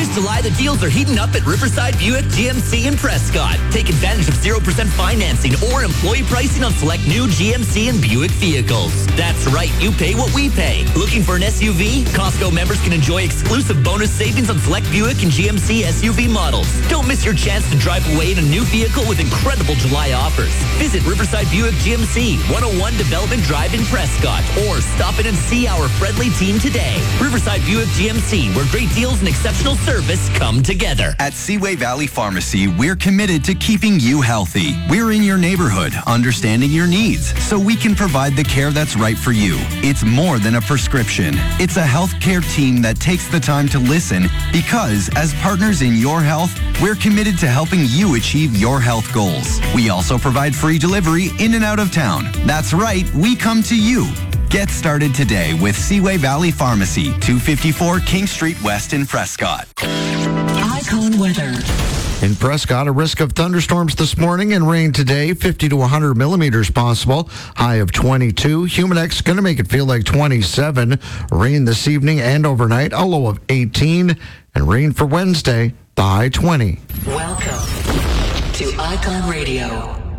This July, the deals are heating up at Riverside Buick GMC in Prescott. Take advantage of 0% financing or employee pricing on select new GMC and Buick vehicles. That's right, you pay what we pay. Looking for an SUV? Costco members can enjoy exclusive bonus savings on select Buick and GMC SUV models. Don't miss your chance to drive away in a new vehicle with incredible July offers. Visit Riverside Buick GMC, 101 Development Drive in Prescott, or stop in and see our friendly team today. Riverside Buick GMC, where great deals and exceptional service come together. At Seaway Valley Pharmacy, we're committed to keeping you healthy. We're in your neighborhood, understanding your needs, so we can provide the care that's right for you. It's more than a prescription. It's a healthcare team that takes the time to listen because, as partners in your health, we're committed to helping you achieve your health goals. We also provide free delivery in and out of town. That's right, we come to you. Get started today with Seaway Valley Pharmacy, 254 King Street West in Prescott. Icon weather. In Prescott, a risk of thunderstorms this morning and rain today, 50 to 100 millimeters possible, high of 22. Humidex going to make it feel like 27. Rain this evening and overnight, a low of 18. And rain for Wednesday, the high 20. Welcome to Icon Radio.